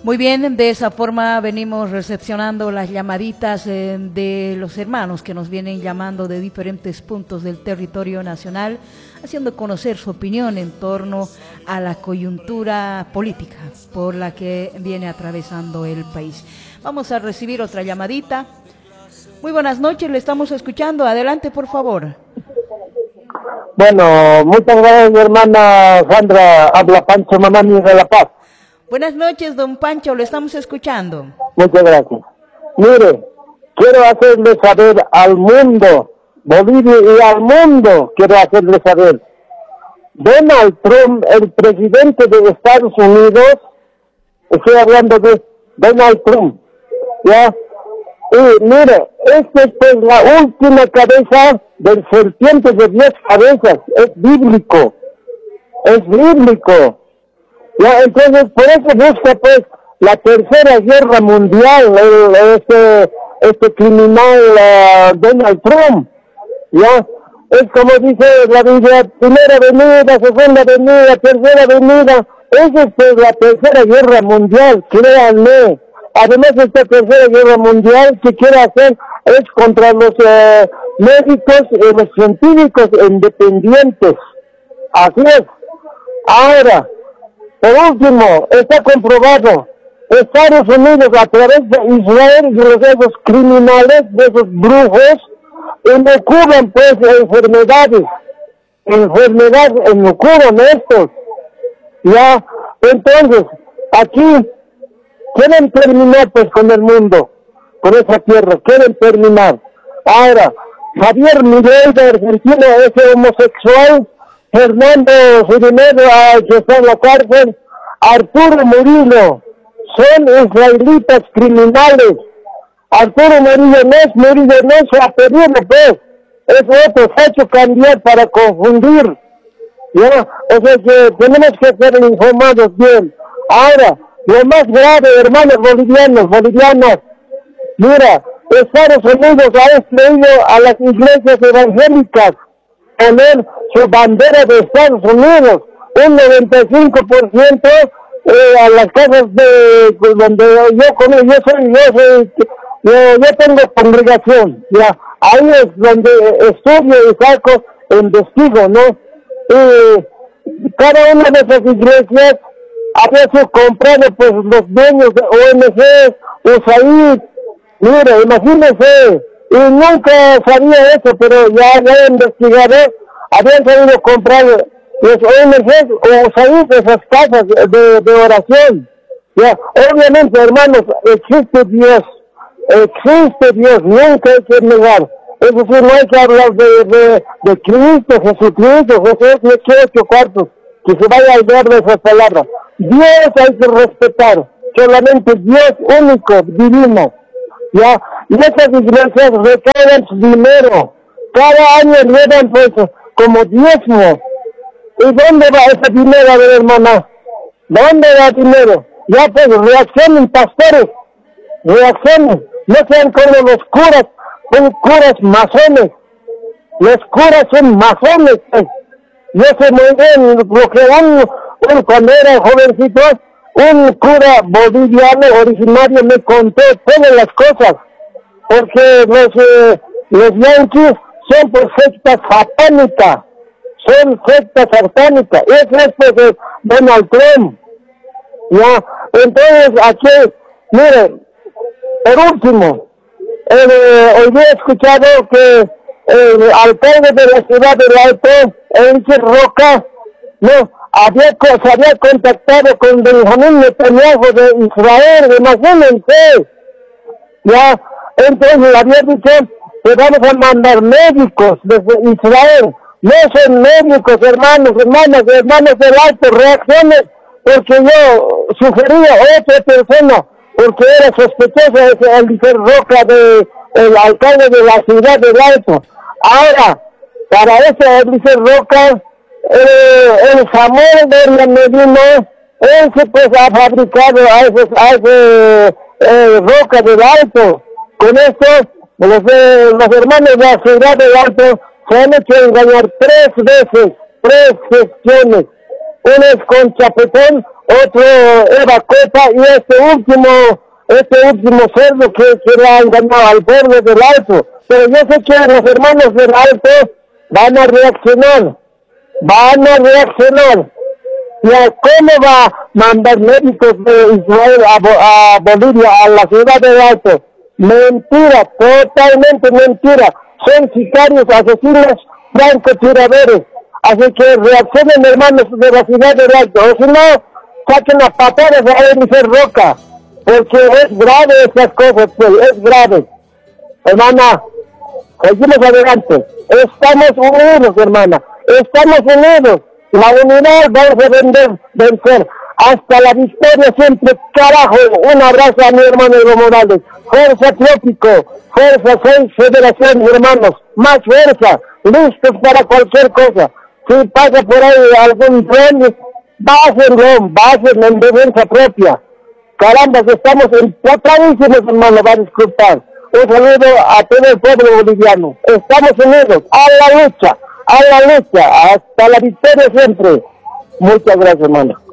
Muy bien, de esa forma venimos recepcionando las llamaditas de los hermanos que nos vienen llamando de diferentes puntos del territorio nacional, haciendo conocer su opinión en torno a la coyuntura política por la que viene atravesando el país. Vamos a recibir otra llamadita. Muy buenas noches, le estamos escuchando. Adelante, por favor. Bueno, muchas gracias, mi hermana Sandra. Habla Pancho Mamani de La Paz. Buenas noches, don Pancho, lo estamos escuchando. Muchas gracias. Mire, quiero hacerle saber al mundo, Bolivia y al mundo, quiero hacerle saber. Donald Trump, el presidente de Estados Unidos, estoy hablando de Donald Trump, ¿ya? Y mire, esta es pues la última cabeza del serpiente de 10 cabezas, es bíblico. Ya, entonces, por eso busca, pues, la tercera guerra mundial, este criminal Donald Trump, ya. Es como dice la Biblia, primera venida, segunda venida, tercera venida. Esa es, pues, la tercera guerra mundial, créanme. Además, esta tercera guerra mundial que quiere hacer es contra los médicos y los científicos independientes. Así es. Ahora, por último, está comprobado, Estados Unidos a través de Israel y de esos criminales, de esos brujos, inoculan pues enfermedades inoculan estos, ya. Entonces, aquí quieren terminar pues con el mundo, con esa tierra, quieren terminar. Ahora, Javier Milei de Argentina es homosexual, Fernando Cirinero, que está en la cárcel, Arturo Murillo, son israelitas criminales. Arturo Murillo no es su apellido, pues, es otro, se ha hecho cambiar para confundir, ¿ya? O sea que tenemos que ser informados bien. Ahora, lo más grave, hermanos bolivianos, mira, Estados Unidos ha extraído a las iglesias evangélicas poner su bandera de Estados Unidos, un 95% a las casas de donde yo tengo congregación, ya, ahí es donde estudio y saco en testigo, ¿no? Y cada una de esas iglesias había sido comprado pues los dueños de ONG, USAID, mira, imagínense, y nunca sabía eso, pero ya investigaré, habían sabido comprar los ONG o USAID, esas casas de oración, ya. Obviamente, hermanos, existe Dios, nunca hay que negar. Es decir, no hay que hablar de Cristo, Jesucristo, Jesús, 18 cuartos, que se vaya a olvidar de esas palabras. Dios hay que respetar, solamente Dios único, divino, ya. Y esas iglesias recaudan su dinero, cada año le dan pues como diezmo. ¿Y dónde va ese dinero, a ver, hermana? ¿Dónde va el dinero? Ya pues reaccionen, pastores, reaccionen, no sean como los curas, son curas masones, los curas son masones, pues. Yo sé muy bien lo que cuando era jovencito, un cura boliviano originario me contó todas las cosas, porque los yanquis son pues sectas satánicas, eso es pues Donald Trump, ya. Entonces aquí, miren, por último, hoy día he escuchado que el alcalde de la ciudad del Alto, Enrique Roca, no, se había contactado con Benjamín Netanyahu de Israel, imagínense, ya. Entonces le había dicho que vamos a mandar médicos desde Israel. No son médicos, hermanos del Alto, reacciones, porque yo sugería a otra persona, porque era sospechosa el Roca el alcalde de la ciudad del Alto. Ahora, para ese Elise Roca, el Samuel de la Medina, él se pues ha fabricado a ese Roca del Alto. Con esto, los hermanos de la ciudad del Alto se han hecho engañar 3 veces, 3 gestiones. uno es con Chapetón, otro Eva Copa y este último cerdo que le han ganado al pueblo del Alto. Pero yo sé que los hermanos del Alto van a reaccionar. Ya, ¿cómo va a mandar médicos de Israel a Bolivia, a la ciudad del Alto? Mentira, totalmente mentira. Son sicarios, asesinos, francotiradores. Así que reaccionen, hermanos de la ciudad del Alto. O si no, saquen las patadas a Eliseo Roca. Porque es grave estas cosas, pues, es grave. Hermana, seguimos adelante. Estamos unidos, hermana. Estamos unidos. La unidad vamos a vencer. Hasta la victoria siempre, carajo. Un abrazo a mi hermano Evo Morales. Fuerza Trópico, Fuerza 6 Federación, hermanos. Más fuerza, listos para cualquier cosa. Si pasa por ahí algún tren, bájenlo en defensa propia. Caramba, estamos empotradísimos, hermano, va a disculpar. Un saludo a todo el pueblo boliviano. Estamos unidos, a la lucha, hasta la victoria siempre. Muchas gracias, hermano.